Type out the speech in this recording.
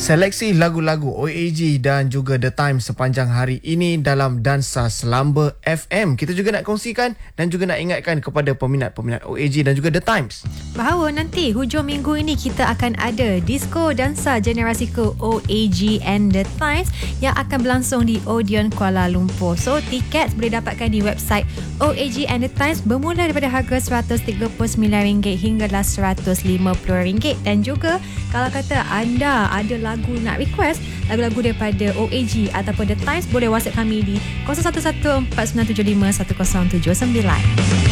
Seleksi lagu-lagu OAG dan juga The Times sepanjang hari ini dalam Dansa Selamba FM. Kita juga nak kongsikan dan juga nak ingatkan kepada peminat-peminat OAG dan juga The Times bahawa nanti hujung minggu ini kita akan ada Disco Dansa Generasi Ke OAG and The Times yang akan berlangsung di Odeon Kuala Lumpur. So tiket boleh dapatkan di website OAG and The Times bermula daripada harga RM139 hinggalah RM150. Dan juga kalau kata anda ada lagu nak request lagu-lagu daripada OAG ataupun The Times, boleh WhatsApp kami di 011497510079.